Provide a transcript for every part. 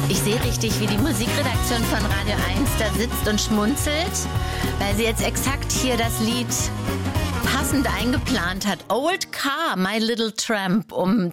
Ich sehe richtig, wie die Musikredaktion von Radio 1 da sitzt und schmunzelt, weil sie jetzt exakt hier das Lied passend eingeplant hat. Old Car, My Little Tramp um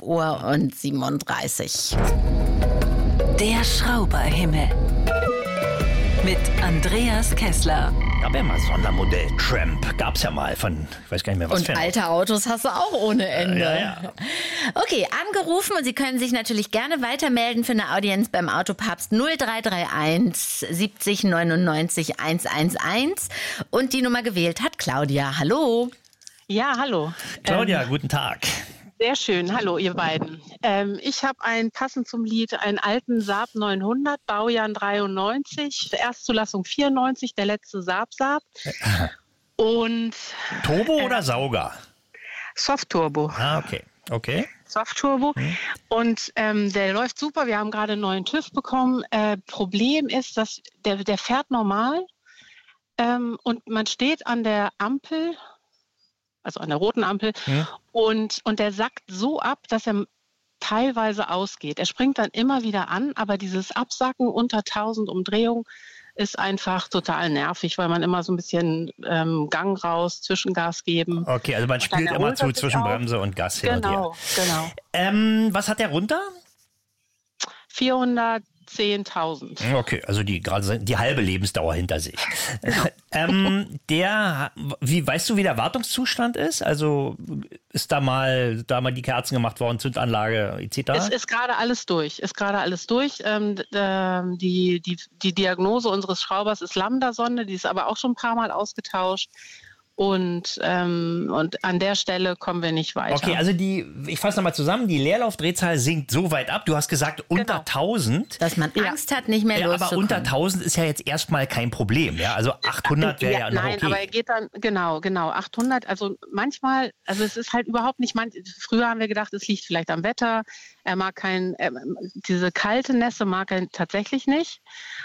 12:37 Uhr. Der Schrauberhimmel mit Andreas Kessler. Gab ja mal Sondermodell Tramp. Gab's ja mal von, ich weiß gar nicht mehr, was Und für ein. alte Autos hast du auch ohne Ende. Ja. Okay, angerufen und Sie können sich natürlich gerne weitermelden für eine Audienz beim Autopapst 0331 70 99 111 und die Nummer gewählt hat Claudia. Hallo. Ja, hallo. Claudia, guten Tag. Sehr schön. Hallo, ihr beiden. Ich habe passend zum Lied einen alten Saab 900, Baujahr 93, Erstzulassung 94, der letzte Saab. Und Turbo oder Sauger? Soft-Turbo. Ah, okay. Soft-Turbo. Und der läuft super. Wir haben gerade einen neuen TÜV bekommen. Problem ist, dass der fährt normal und man steht an der Ampel, also an der roten Ampel, und der sackt so ab, dass er teilweise ausgeht. Er springt dann immer wieder an, aber dieses Absacken unter 1000 Umdrehungen ist einfach total nervig, weil man immer so ein bisschen Gang raus, Zwischengas geben. Okay, also man spielt immer zwischen Bremse und Gas hin und her. Genau. Was hat der runter? 410.000. Okay, also die halbe Lebensdauer hinter sich. Weißt du, wie der Wartungszustand ist? Also ist da mal die Kerzen gemacht worden, Zündanlage etc.? Es ist gerade alles durch. Die Diagnose unseres Schraubers ist Lambda-Sonde, die ist aber auch schon ein paar Mal ausgetauscht. Und an der Stelle kommen wir nicht weiter. Okay, also ich fasse nochmal zusammen, die Leerlaufdrehzahl sinkt so weit ab, du hast gesagt unter 1000. Dass man Angst hat, nicht mehr loszukommen. Aber unter 1000 ist ja jetzt erstmal kein Problem, ja? Also 800 wäre ja noch okay. Nein, aber er geht dann, genau, 800, also manchmal, also es ist halt überhaupt nicht, früher haben wir gedacht, es liegt vielleicht am Wetter, er mag diese kalte Nässe mag er tatsächlich nicht,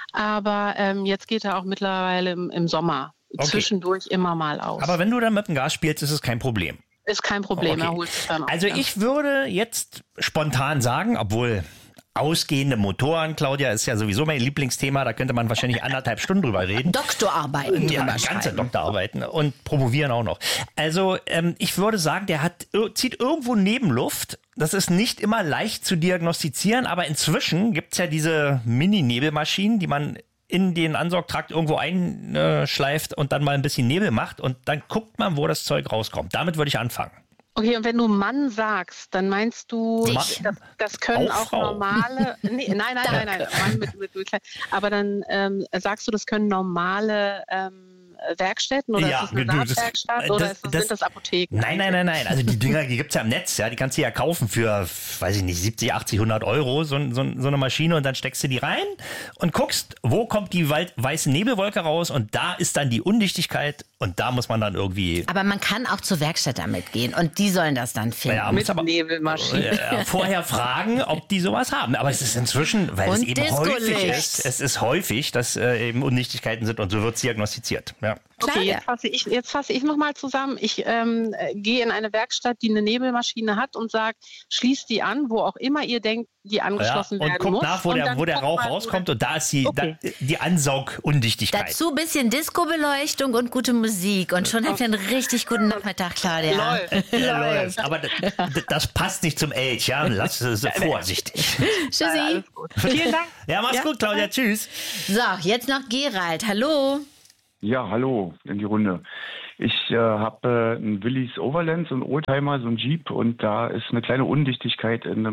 aber jetzt geht er auch mittlerweile im Sommer. Okay. Zwischendurch immer mal aus. Aber wenn du dann mit dem Gas spielst, ist es kein Problem. Ist kein Problem, okay. Er holt sich dann auf. Also ich würde jetzt spontan sagen, obwohl ausgehende Motoren, Claudia, ist ja sowieso mein Lieblingsthema, da könnte man wahrscheinlich 1,5 Stunden drüber reden. Doktorarbeiten. Ja, ganze Doktorarbeiten und promovieren auch noch. Also ich würde sagen, der zieht irgendwo Nebenluft. Das ist nicht immer leicht zu diagnostizieren, aber inzwischen gibt's ja diese Mini-Nebelmaschinen, die man in den Ansaugtrakt irgendwo einschleift und dann mal ein bisschen Nebel macht und dann guckt man, wo das Zeug rauskommt. Damit würde ich anfangen. Okay, und wenn du Mann sagst, dann meinst du, das können auch normale... Nein. Mann mit aber dann sagst du, das können normale... Werkstätten oder ist das eine Saatwerkstatt oder sind das Apotheken? Nein. Also die Dinger, die gibt's ja im Netz, ja, die kannst du ja kaufen für, weiß ich nicht, 70, 80, 100 Euro, so eine Maschine und dann steckst du die rein und guckst, wo kommt die weiße Nebelwolke raus und da ist dann die Undichtigkeit und da muss man dann irgendwie... Aber man kann auch zur Werkstatt damit gehen und die sollen das dann finden. Ja, mit Nebelmaschine. Vorher fragen, ob die sowas haben. Aber es ist inzwischen, weil es eben häufig ist, es ist häufig, dass eben Undichtigkeiten sind und so wird es diagnostiziert. Ja. Okay, jetzt fasse ich nochmal zusammen. Ich gehe in eine Werkstatt, die eine Nebelmaschine hat und sage, schließt die an, wo auch immer ihr denkt, die angeschlossen werden muss. Und guckt nach, wo der Rauch rauskommt und da ist die Ansaugundichtigkeit. Dazu ein bisschen Disco-Beleuchtung und gute Musik und schon habt ihr einen richtig guten Nachmittag, Claudia. Läuft. Aber das passt nicht zum Elch, ja? Lass es vorsichtig. Tschüssi. Vielen Dank. Ja, mach's gut, Claudia. Tschüss. So, jetzt noch Gerald. Hallo. Ja, hallo in die Runde. Ich habe einen Willys Overland, so einen Oldtimer, so einen Jeep und da ist eine kleine Undichtigkeit in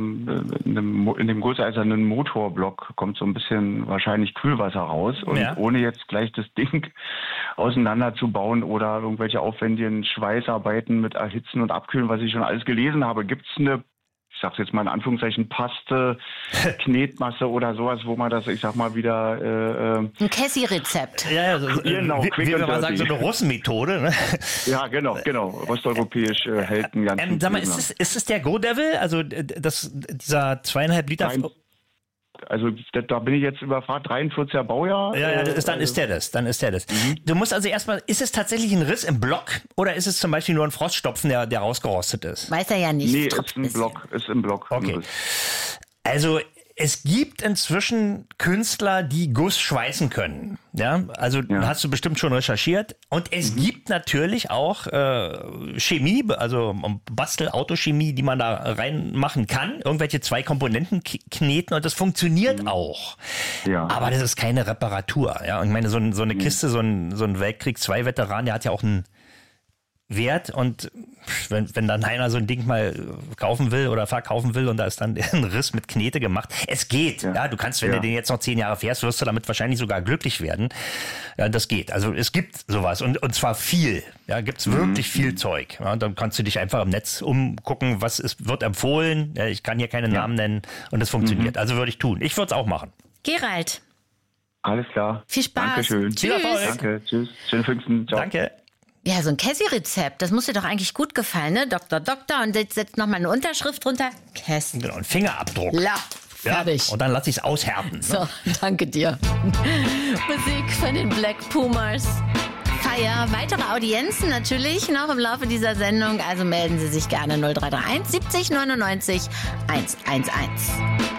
dem gusseeisernen Motorblock, kommt so ein bisschen wahrscheinlich Kühlwasser raus und ohne jetzt gleich das Ding auseinanderzubauen oder irgendwelche aufwendigen Schweißarbeiten mit Erhitzen und Abkühlen, was ich schon alles gelesen habe, gibt's eine, ich sag's jetzt mal in Anführungszeichen, Paste, Knetmasse oder sowas, wo man das, ich sag mal, wieder... ein Cassie-Rezept. Ja, genau. Wie wir mal sagen, so eine Russenmethode. Ne? Ja, genau. Osteuropäisch hält einen ganzen... Sag mal, ist es der Go Devil? Also dieser 2,5 Liter... Nein. Also da bin ich jetzt überfragt, 43er Baujahr. Ja, dann ist der das. Mhm. Du musst also erstmal, ist es tatsächlich ein Riss im Block oder ist es zum Beispiel nur ein Froststopfen, der rausgerostet ist? Weiß er ja nicht. Nee, ist im Block. Okay. Also Es gibt inzwischen Künstler, die Guss schweißen können. Ja, also hast du bestimmt schon recherchiert. Und es gibt natürlich auch Chemie, also Bastel-Autochemie, die man da reinmachen kann. Irgendwelche 2 Komponenten kneten und das funktioniert auch. Ja. Aber das ist keine Reparatur. Ja, und ich meine, so eine Kiste, so ein Weltkrieg-II-Veteran, der hat ja auch einen Wert, und wenn dann einer so ein Ding mal kaufen will oder verkaufen will und da ist dann ein Riss mit Knete gemacht. Es geht, ja. Du kannst, wenn du den jetzt noch 10 Jahre fährst, wirst du damit wahrscheinlich sogar glücklich werden. Ja, das geht. Also es gibt sowas und zwar viel. Ja, gibt's wirklich viel Zeug. Ja, und dann kannst du dich einfach im Netz umgucken, wird empfohlen. Ja, ich kann hier keine Namen nennen und es funktioniert. Also würde ich tun. Ich würde es auch machen. Gerald. Alles klar. Viel Spaß. Dankeschön. Tschüss. Danke. Tschüss. Schöne Pfingsten. Ciao. Danke. Ja, so ein Cassie-Rezept, das muss dir doch eigentlich gut gefallen, ne? Doktor, und jetzt setzt nochmal eine Unterschrift drunter. Cassie. Genau, ein Fingerabdruck. Fertig. Ja, und dann lasse ich es aushärten. Ne? So, danke dir. Musik von den Black Pumas. Feier. Weitere Audienzen natürlich noch im Laufe dieser Sendung. Also melden Sie sich gerne 0331 70 99 111.